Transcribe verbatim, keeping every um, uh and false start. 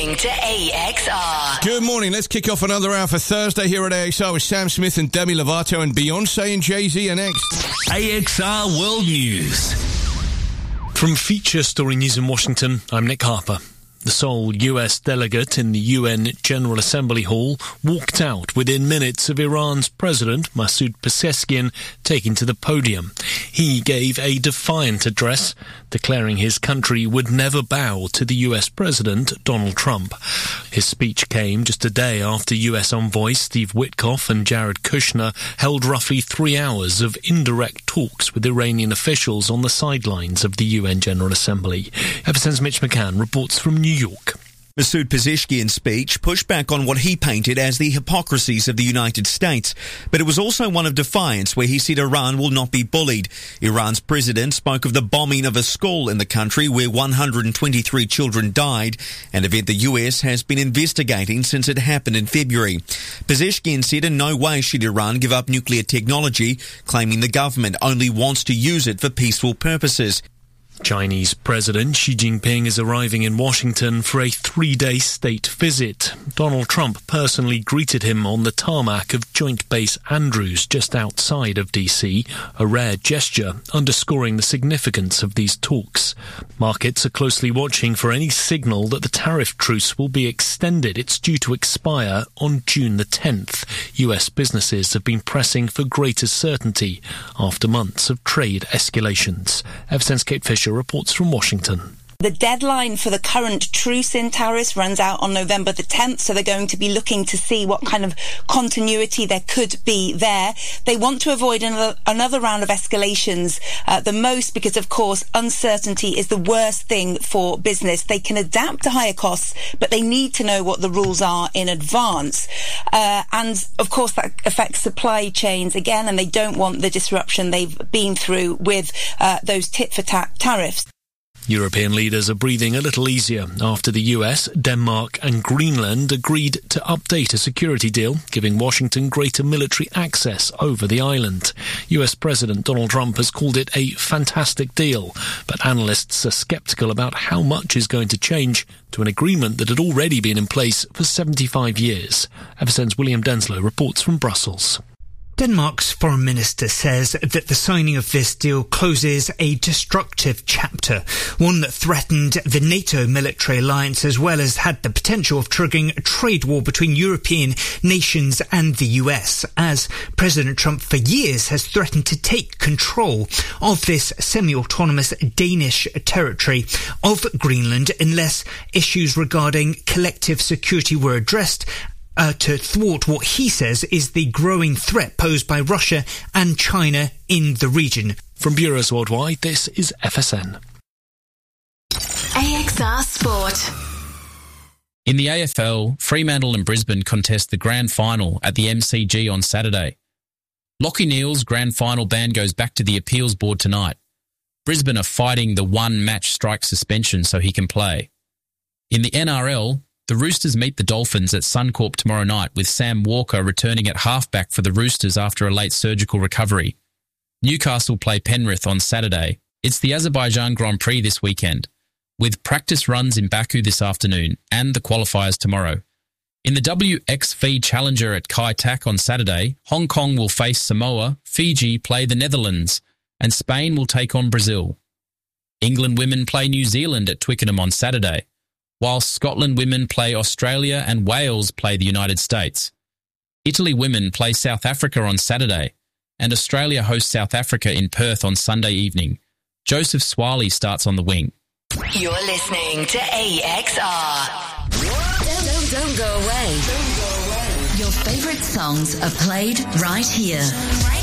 listening to A X R. Good morning. Let's kick off another hour for Thursday here at A X R with Sam Smith and Demi Lovato and Beyonce and Jay-Z and X. A X R World News. From Feature Story News in Washington, I'm Nick Harper. The sole U S delegate in the U N General Assembly Hall walked out within minutes of Iran's President, Masoud Pezeshkian, taking to the podium. He gave a defiant address, declaring his country would never bow to the U S President, Donald Trump. His speech came just a day after U S envoys Steve Witkoff and Jared Kushner held roughly three hours of indirect talks with Iranian officials on the sidelines of the U N General Assembly. F S N's Mitch McCann reports from New York. Masoud Pezeshkian's speech pushed back on what he painted as the hypocrisies of the United States, but it was also one of defiance, where he said Iran will not be bullied. Iran's president spoke of the bombing of a school in the country where one hundred twenty-three children died, an event the U S has been investigating since it happened in February. Pezeshkian said in no way should Iran give up nuclear technology, claiming the government only wants to use it for peaceful purposes. Chinese President Xi Jinping is arriving in Washington for a three-day state visit. Donald Trump personally greeted him on the tarmac of Joint Base Andrews just outside of D C, a rare gesture underscoring the significance of these talks. Markets are closely watching for any signal that the tariff truce will be extended. It's due to expire on June the tenth. U S businesses have been pressing for greater certainty after months of trade escalations. F S N's Kate Fisher reports from Washington. The deadline for the current truce in tariffs runs out on November the tenth, so they're going to be looking to see what kind of continuity there could be there. They want to avoid another, another round of escalations uh, the most because, of course, uncertainty is the worst thing for business. They can adapt to higher costs, but they need to know what the rules are in advance. Uh, and, of course, that affects supply chains again, and they don't want the disruption they've been through with uh, those tit-for-tat tariffs. European leaders are breathing a little easier after the U S, Denmark and Greenland agreed to update a security deal, giving Washington greater military access over the island. U S President Donald Trump has called it a fantastic deal, but analysts are sceptical about how much is going to change to an agreement that had already been in place for seventy-five years. F S N's William Denslow reports from Brussels. Denmark's foreign minister says that the signing of this deal closes a destructive chapter, one that threatened the NATO military alliance as well as had the potential of triggering a trade war between European nations and the U S, as President Trump for years has threatened to take control of this semi-autonomous Danish territory of Greenland unless issues regarding collective security were addressed Uh, to thwart what he says is the growing threat posed by Russia and China in the region. From Bureaus Worldwide, this is F S N. A X R Sport. In the A F L, Fremantle and Brisbane contest the grand final at the M C G on Saturday. Lachie Neale's grand final ban goes back to the appeals board tonight. Brisbane are fighting the one-match strike suspension so he can play. In the N R L, the Roosters meet the Dolphins at Suncorp tomorrow night, with Sam Walker returning at halfback for the Roosters after a late surgical recovery. Newcastle play Penrith on Saturday. It's the Azerbaijan Grand Prix this weekend, with practice runs in Baku this afternoon and the qualifiers tomorrow. In the W X V Challenger at Kai Tak on Saturday, Hong Kong will face Samoa, Fiji play the Netherlands, and Spain will take on Brazil. England women play New Zealand at Twickenham on Saturday, while Scotland women play Australia and Wales play the United States. Italy women play South Africa on Saturday, and Australia hosts South Africa in Perth on Sunday evening. Joseph Swaley starts on the wing. You're listening to A X R. Don't, don't, don't go away. Don't go away. Your favourite songs are played right here.